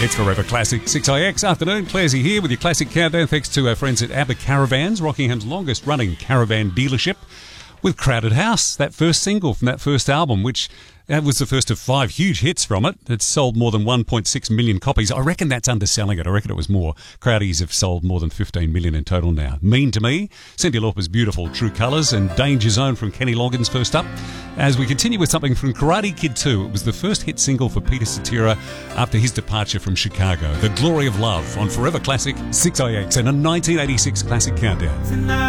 It's Forever Classic 6IX afternoon. Clarsey here with your classic countdown. Thanks to our friends at ABBA Caravans, Rockingham's longest running caravan dealership, with Crowded House, that first single from that first album, which was the first of 5 huge hits from it. It's sold more than 1.6 million copies. I reckon that's underselling it. I reckon it was more. Crowdies have sold more than 15 million in total now. Mean to Me, Cyndi Lauper's beautiful True Colours, and Danger Zone from Kenny Loggins first up. As we continue with something from Karate Kid 2, it was the first hit single for Peter Cetera after his departure from Chicago. The Glory of Love on Forever Classic 6IX and a 1986 classic countdown.